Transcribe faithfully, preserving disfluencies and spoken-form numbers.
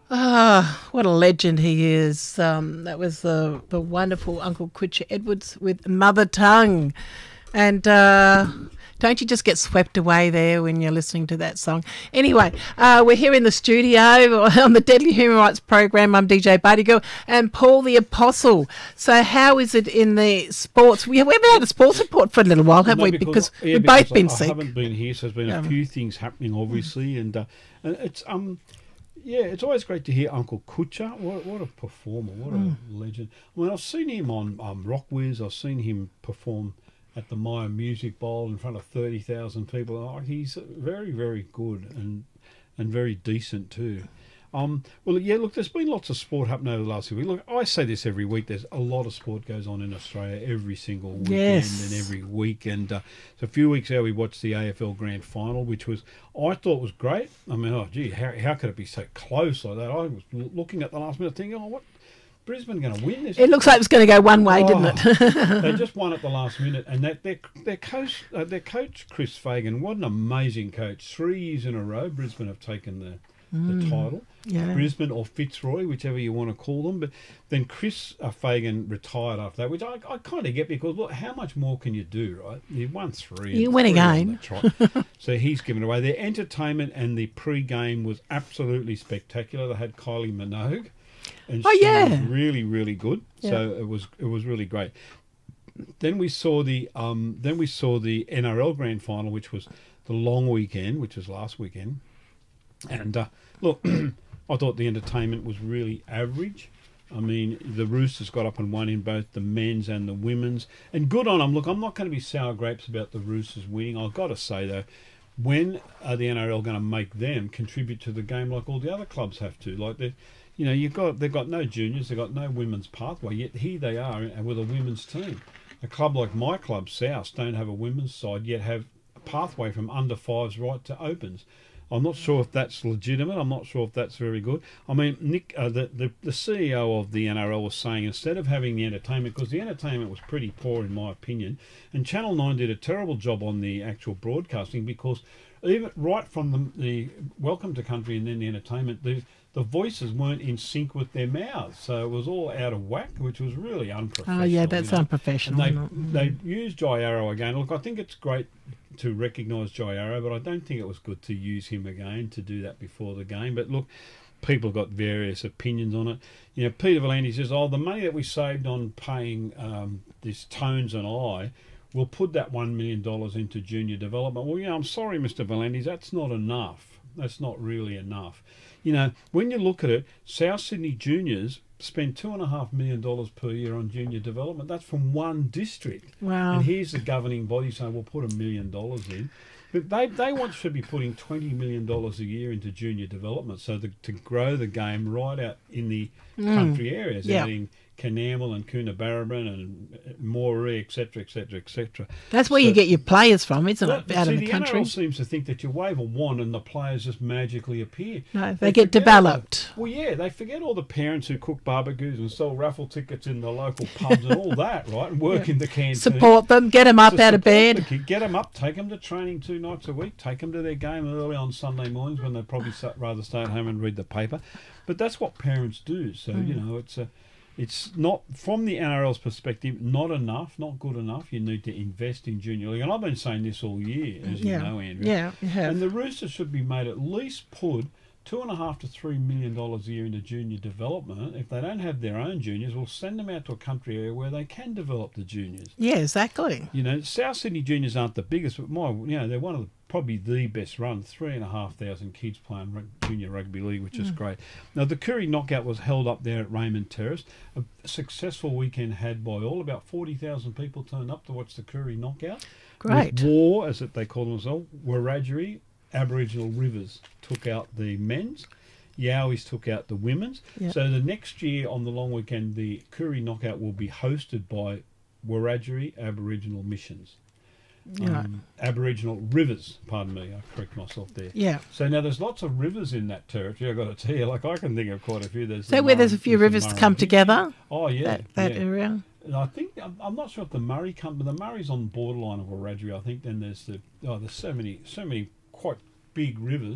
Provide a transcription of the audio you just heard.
Ah, what a legend he is. Um, that was the, the wonderful Uncle Quitcher Edwards with Mother Tongue. And uh, don't you just get swept away there when you're listening to that song? Anyway, uh, we're here in the studio on the Deadly Human Rights Program. I'm D J Barty and Paul the Apostle. So how is it in the sports? We, we haven't had a sports report for a little while, have no, we? Because, Because yeah, we've because both been I, sick. I haven't been here, so there's been a Um, few things happening, obviously, and, uh, and it's um, yeah, it's always great to hear Uncle Kutcher. What, what a performer! What a Mm. legend! I mean, I've seen him on um, Rock Wiz. I've seen him perform at the Maya Music Bowl in front of thirty thousand people. Oh, he's very, very good and and very decent too. Um, well, yeah, look, there's been lots of sport happening over the last few weeks. Look, I say this every week. There's a lot of sport goes on in Australia every single weekend Yes. and every week. And uh, so a few weeks ago, we watched the A F L Grand Final, which was, I thought was great. I mean, oh, gee, how, how could it be so close like that? I was l- looking at the last minute thinking, oh, what? Brisbane going to win this? It looks like it was going to go one way, Oh, didn't it? They just won at the last minute, and that their their coach, uh, their coach Chris Fagan, what an amazing coach! Three years in a row, Brisbane have taken the, the title. Yeah. Brisbane or Fitzroy, whichever you want to call them. But then Chris uh, Fagan retired after that, which I, I kind of get because look, how much more can you do, right? You won three. You and win three on again. the trot. So he's given away. Their entertainment and the pre-game was absolutely spectacular. They had Kylie Minogue. And Oh, she yeah. was really, really good. Yeah. So it was it was really great. Then we saw the um then we saw the N R L Grand Final, which was the long weekend, which was last weekend. And uh, look, I thought the entertainment was really average. I mean, the Roosters got up and won in both the men's and the women's, and good on them. Look, I'm not going to be sour grapes about the Roosters winning. I've got to say though, when are the N R L going to make them contribute to the game like all the other clubs have to? Like they, you know, you've got they've got no juniors, they've got no women's pathway. Yet here they are with a women's team. A club like my club, South, don't have a women's side yet have a pathway from under fives right to opens. I'm not sure if that's legitimate. I'm not sure if that's very good. I mean, Nick, uh, the, the the C E O of the N R L was saying instead of having the entertainment, because the entertainment was pretty poor in my opinion, and Channel nine did a terrible job on the actual broadcasting because even right from the, the welcome to country and then the entertainment, the the voices weren't in sync with their mouths, so it was all out of whack, which was really unprofessional. Oh, yeah, that's you know. unprofessional. And they, they used Jai Arrow again. Look, I think it's great to recognise Jai Arrow, but I don't think it was good to use him again to do that before the game. But look, people got various opinions on it. You know, Peter Valenti says, oh, the money that we saved on paying um, this Tones and I, we'll put that one million dollars into junior development. Well, you know, I'm sorry, Mister Valenti, that's not enough. That's not really enough. You know, when you look at it, South Sydney Juniors spend two and a half million dollars per year on junior development. That's from one district. Wow. And here's the governing body saying, we'll put a million dollars in. But they, they want should be putting twenty million dollars a year into junior development so the, to grow the game right out in the country areas, Yeah. out in Canamel and Coonabarabran and Moree, et cetera, et cetera, et cetera. That's where So- you get your players from, isn't Well, it? Out see, of the the N R L country. seems to think that you wave a wand and the players just magically appear. No, they get forget all the- developed. well, yeah, they forget all the parents who cook barbecues and sell raffle tickets in the local pubs and all that, right? And work in the canteen. Support them, get them up To out of support the bed. kid, get them up, take them to training two nights a week, take them to their game early on Sunday mornings when they'd probably sa- rather stay at home and read the paper. But that's what parents do. So, you Mm. know, it's a, it's not, from the N R L's perspective, not enough, not good enough. You need to invest in junior league. And I've been saying this all year, as Yeah. you know, Andrew. Yeah, you have. And the Roosters should be made at least put two and a half to three million dollars a year into junior development. If they don't have their own juniors, we'll send them out to a country area where they can develop the juniors. Yeah, exactly. You know, South Sydney juniors aren't the biggest, but my, you know, they're one of the, probably the best run. Three and a half thousand kids playing rug, junior rugby league, which is great. Now the Curry knockout was held up there at Raymond Terrace. A successful weekend had by all. About forty thousand people turned up to watch the Curry knockout. Great. With War, as it, they call themselves, Wiradjuri Aboriginal Rivers took out the men's. Yowies took out the women's. Yeah. So the next year on the long weekend, the Curry knockout will be hosted by Wiradjuri Aboriginal Missions. Yeah. Um, Aboriginal rivers, pardon me, I correct myself there. Yeah. So now there's lots of rivers in that territory, I've got to tell you. Like I can think of quite a few. There's So the where there's a Murray- few there's the rivers Murray come River. together, Oh, yeah. that, that yeah. area. And I think, I'm, I'm not sure if the Murray comes, but the Murray's on the borderline of Wiradjuri, I think. Then there's the, oh, there's so many, so many quite big rivers.